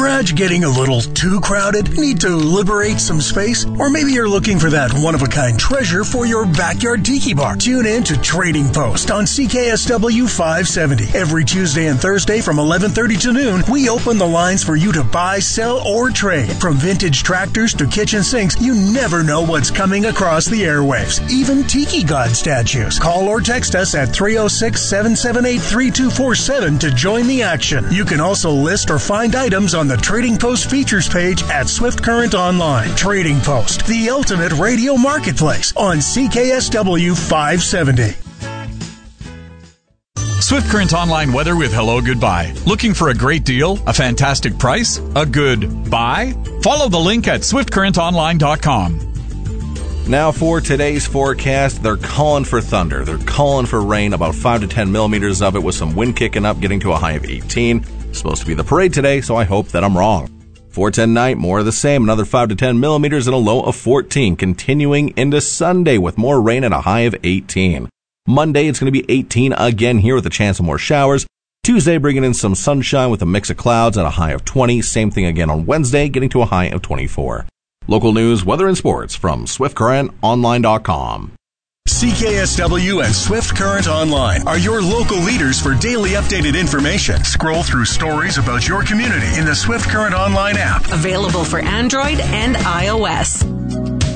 garage getting a little too crowded? Need to liberate some space? Or maybe you're looking for that one-of-a-kind treasure for your backyard tiki bar. Tune in to Trading Post on CKSW 570. Every Tuesday and Thursday from 11:30 to noon, we open the lines for you to buy, sell, or trade. From vintage tractors to kitchen sinks, you never know what's coming across the airwaves. Even Tiki God statues. Call or text us at 306-778-3247 to join the action. You can also list or find items on the Trading Post features page at Swift Current Online. Trading Post, the ultimate radio marketplace on CKSW 570. Swift Current Online weather with Hello Goodbye. Looking for a great deal? A fantastic price? A good buy? Follow the link at swiftcurrentonline.com. Now for today's forecast, they're calling for thunder. They're calling for rain, about 5 to 10 millimeters of it with some wind kicking up, getting to a high of 18. It's supposed to be the parade today, so I hope that I'm wrong. 4:10 night, more of the same, another 5 to 10 millimeters and a low of 14, continuing into Sunday with more rain and a high of 18. Monday, it's going to be 18 again here with a chance of more showers. Tuesday, bringing in some sunshine with a mix of clouds at a high of 20. Same thing again on Wednesday, getting to a high of 24. Local news, weather, and sports from SwiftCurrentOnline.com. CKSW and Swift Current Online are your local leaders for daily updated information. Scroll through stories about your community in the Swift Current Online app. Available for Android and iOS.